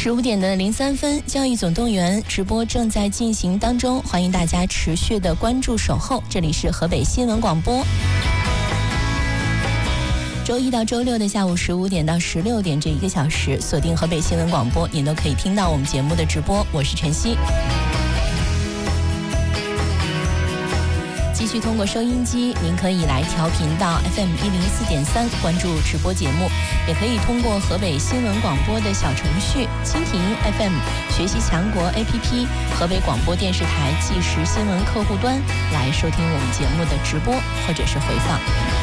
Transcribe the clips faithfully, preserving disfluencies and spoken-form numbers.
十五点的零三分，教育总动员直播正在进行当中，欢迎大家持续的关注守候。这里是河北新闻广播。周一到周六的下午十五点到十六点这一个小时，锁定河北新闻广播，您都可以听到我们节目的直播。我是晨曦。继续通过收音机，您可以来调频到 F M 一零四点三，关注直播节目，也可以通过河北新闻广播的小程序、蜻蜓 F M、学习强国 A P P、河北广播电视台即时新闻客户端来收听我们节目的直播或者是回放。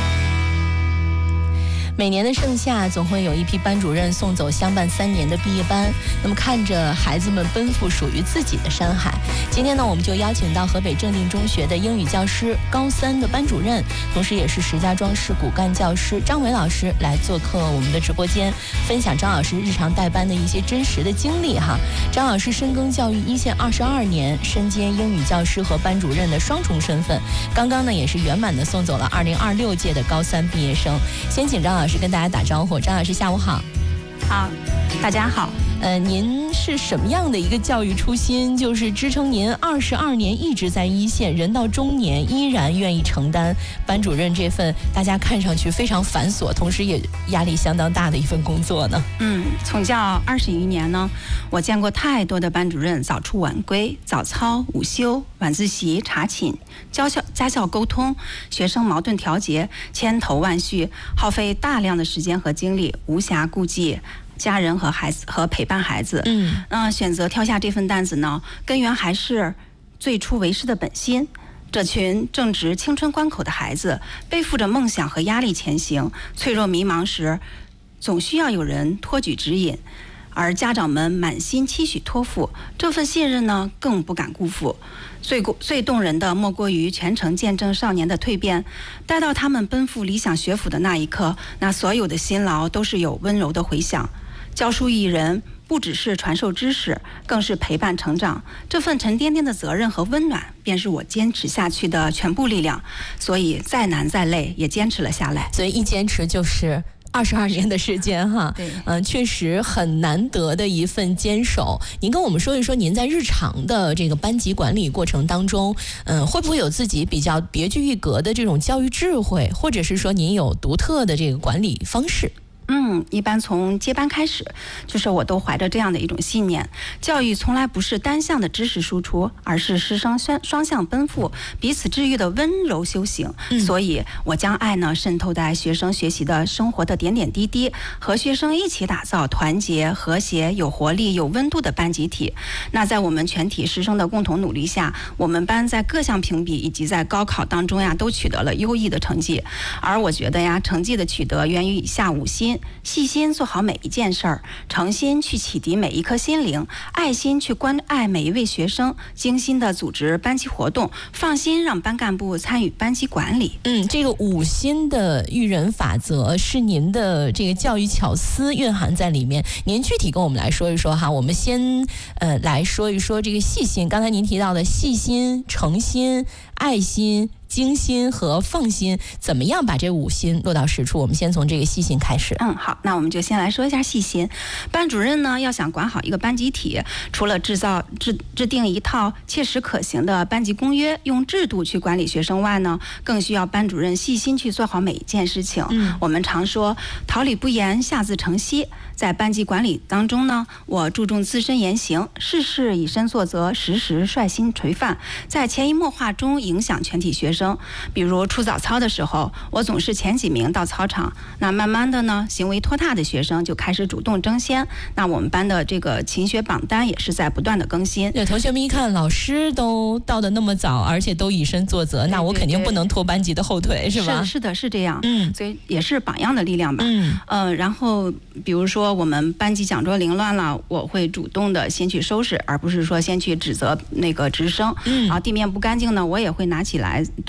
每年的盛夏，总会有一批班主任送走相伴三年的毕业班，那么看着孩子们奔赴属于自己的山海。今天呢，我们就邀请到河北正定中学的英语教师，高三的班主任，同时也是石家庄市骨干教师张伟老师来做客我们的直播间，分享张老师日常带班的一些真实的经历哈。张老师深耕教育一线二十二年，身兼英语教师和班主任的双重身份，刚刚呢也是圆满的送走了二零二六届的高三毕业生。先请张老师跟大家打招呼。张老师下午好。 好，大家好。 呃，您是什么样的一个教育初心，就是支撑您二十二年一直在一线，人到中年依然愿意承担班主任这份大家看上去非常繁琐，同时也压力相当大的一份工作呢？ 嗯，从教二十余年呢，我见过太多的班主任早出晚归、早操、午休、晚自习、查寝、教校家校沟通、学生矛盾调节，千头万绪，耗费大量的时间和精力，无暇顾及家人和孩子和陪伴孩子。 嗯， 那、呃、选择挑下这份担子呢，根源还是最初为师的本心。这群正值青春关口的孩子，背负着梦想和压力前行，脆弱迷茫时，总需要有人托举指引。而家长们满心期许托付，这份信任呢，更不敢辜负。最最动人的莫过于全程见证少年的蜕变，待到他们奔赴理想学府的那一刻，那所有的辛劳都是有温柔的回响。教书育人不只是传授知识，更是陪伴成长。这份沉甸甸的责任和温暖，便是我坚持下去的全部力量。所以再难再累，也坚持了下来。 所以一坚持就是二十二年的时间哈， 对， 嗯、呃，确实很难得的一份坚守。您跟我们说一说，您在日常的这个班级管理过程当中，嗯、呃，会不会有自己比较别具一格的这种教育智慧，或者是说您有独特的这个管理方式？ 嗯，一般从接班开始，就是我都怀着这样的一种信念：教育从来不是单向的知识输出，而是师生双向奔赴、彼此治愈的温柔修行。嗯、所以，我将爱呢渗透在学生学习的生活的点点滴滴，和学生一起打造团结、和谐、有活力、有温度的班集体。那在我们全体师生的共同努力下，我们班在各项评比以及在高考当中呀，都取得了优异的成绩。而我觉得呀，成绩的取得源于以下五心。细心做好每一件事儿，诚心去启迪每一颗心灵，爱心去关爱每一位学生，精心的组织班级活动，放心让班干部参与班级管理。 嗯，这个五心的育人法则是您的这个教育巧思蕴含在里面。您具体跟我们来说一说哈。我们先呃来说一说这个细心。刚才您提到的细心、诚心、爱心、精心和放心，怎么样把这五心落到实处？我们先从这个细心开始。 嗯，好，那我们就先来说一下细心。班主任呢，要想管好一个班集体，除了制造制制定一套切实可行的班级公约，用制度去管理学生外呢，更需要班主任细心去做好每一件事情。嗯，我们常说桃李不言，下自成蹊。在班级管理当中呢，我注重自身言行，事事以身作则，时时率先垂范，在潜移默化中影响全体学生。比如出早操的时候，我总是前几名到操场，那慢慢的呢，行为拖沓的学生就开始主动争先。那我们班的这个勤学榜单也是在不断的更新。 对，同学们一看老师都到的那么早，而且都以身作则，那我肯定不能拖班级的后腿，是吧？ 是是的，是这样。 嗯， 所以也是榜样的力量吧。 嗯， 呃，然后比如说我们班级讲桌凌乱了，我会主动的先去收拾，而不是说先去指责那个值生。嗯，然后地面不干净呢，我也会拿起来拖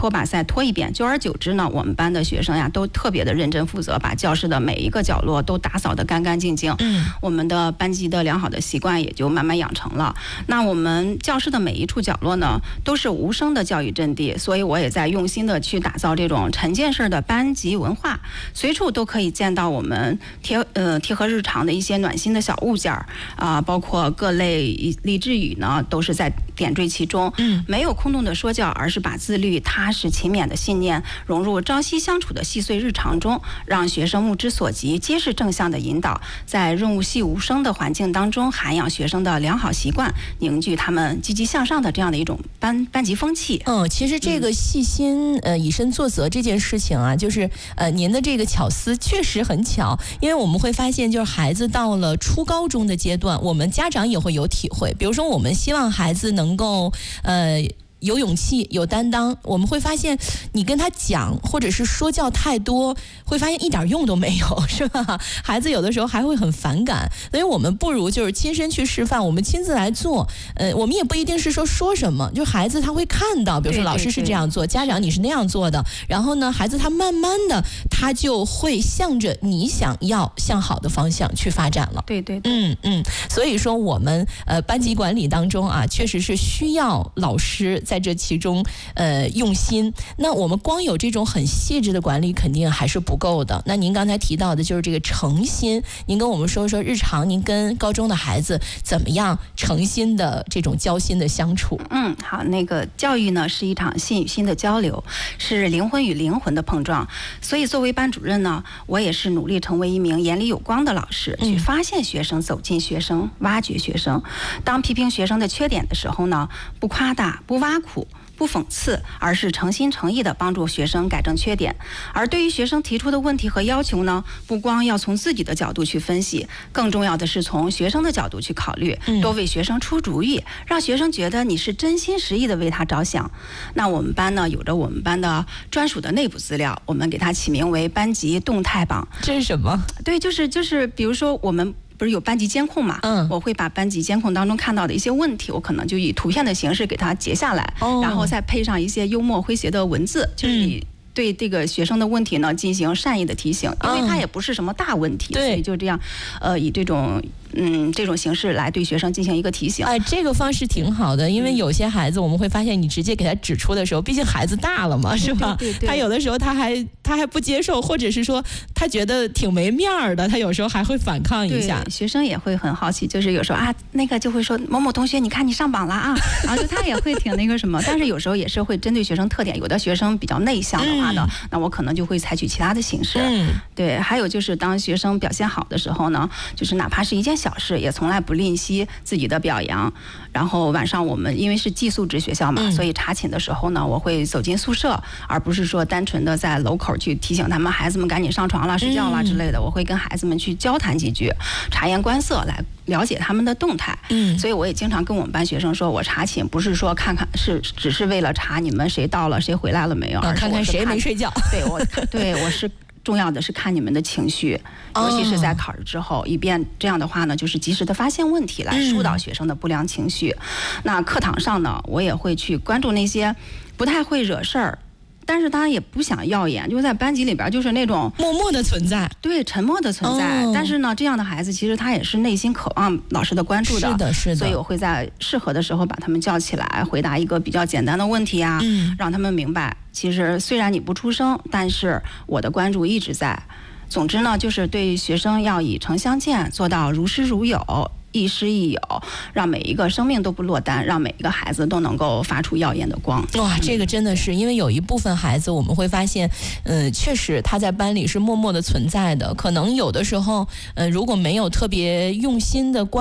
拖把赛拖一遍。久而久之呢，我们班的学生呀都特别的认真负责，把教室的每一个角落都打扫得干干净净。 嗯， 我们的班级的良好的习惯也就慢慢养成了。那我们教室的每一处角落呢，都是无声的教育阵地，所以我也在用心的去打造这种沉浸式的班级文化，随处都可以见到我们贴呃贴合日常的一些暖心的小物件儿啊、呃，包括各类励志语呢，都是在点缀其中。 嗯， 没有空洞的说教，而是把自律、踏实、勤勉的信念融入朝夕相处的细碎日常中，让学生目之所及，皆是正向的引导，在润物细无声的环境当中，涵养学生的良好习惯，凝聚他们积极向上的这样的一种班班级风气。 嗯，其实这个细心呃以身作则这件事情啊，就是呃您的这个巧思确实很巧，因为我们会发现，就是孩子到了初高中的阶段，我们家长也会有体会。比如说，我们希望孩子能够呃。有勇气，有担当，我们会发现你跟他讲或者是说教太多，会发现一点用都没有，是吧？孩子有的时候还会很反感，所以我们不如就是亲身去示范，我们亲自来做。呃，我们也不一定是说说什么，就孩子他会看到，比如说老师是这样做，家长你是那样做的，然后呢，孩子他慢慢的他就会向着你想要向好的方向去发展了。 对对对， 嗯嗯，所以说我们呃班级管理当中啊，确实是需要老师在这其中呃用心。那我们光有这种很细致的管理肯定还是不够的。那您刚才提到的就是这个诚心，您跟我们说说日常您跟高中的孩子怎么样诚心的这种交心的相处。 嗯，好，那个教育呢是一场心与心的交流，是灵魂与灵魂的碰撞。所以作为班主任呢，我也是努力成为一名眼里有光的老师，去发现学生，走进学生，挖掘学生。当批评学生的缺点的时候呢，不夸大，不挖苦，不讽刺，而是诚心诚意地帮助学生改正缺点。而对于学生提出的问题和要求呢，不光要从自己的角度去分析，更重要的是从学生的角度去考虑，多为学生出主意，让学生觉得你是真心实意地为他着想。那我们班呢，有着我们班的专属的内部资料，我们给它起名为班级动态榜。 这是什么？ 对，就是就是比如说我们不是有班级监控嘛？嗯，我会把班级监控当中看到的一些问题，我可能就以图片的形式给它截下来，哦、然后再配上一些幽默诙谐的文字，就是以对这个学生的问题呢进行善意的提醒，因为它也不是什么大问题，嗯、所以就这样，呃，以这种。嗯，这种形式来对学生进行一个提醒。 哎，这个方式挺好的，因为有些孩子我们会发现，你直接给他指出的时候，毕竟孩子大了嘛，是吧？ 对对对， 他有的时候他还他还不接受，或者是说他觉得挺没面儿的，他有时候还会反抗一下。 学生也会很好奇，就是有时候啊，那个就会说某某同学，你看你上榜了啊，然后就他也会挺那个什么，但是有时候也是会针对学生特点，有的学生比较内向的话呢，嗯、那我可能就会采取其他的形式。嗯，对，还有就是当学生表现好的时候呢，就是哪怕是一件小事，也从来不吝惜自己的表扬。然后晚上我们因为是寄宿制学校嘛，嗯、所以查寝的时候呢，我会走进宿舍，而不是说单纯的在楼口去提醒他们孩子们赶紧上床了、睡觉了之类的。嗯、我会跟孩子们去交谈几句，察言观色，来了解他们的动态。嗯，所以我也经常跟我们班学生说，我查寝不是说看看是只是为了查你们谁到了谁回来了没有，而是看看谁没睡觉。 对我，对我是。重要的是看你们的情绪，尤其是在考试之后，以便这样的话呢，就是及时的发现问题，来疏导学生的不良情绪。嗯、那课堂上呢，我也会去关注那些不太会惹事儿，但是他也不想耀眼，就在班级里边就是那种默默的存在， 对，沉默的存在。哦、但是呢，这样的孩子其实他也是内心渴望老师的关注的， 是的，是的。 所以我会在适合的时候把他们叫起来，回答一个比较简单的问题啊，嗯、让他们明白，其实虽然你不出声，但是我的关注一直在。总之呢，就是对学生要以诚相见，做到如师如友。亦师亦友，让每一个生命都不落单，让每一个孩子都能够发出耀眼的光。 哇，这个真的是，因为有一部分孩子我们会发现，嗯、呃，确实他在班里是默默的存在的，可能有的时候，呃，如果没有特别用心的关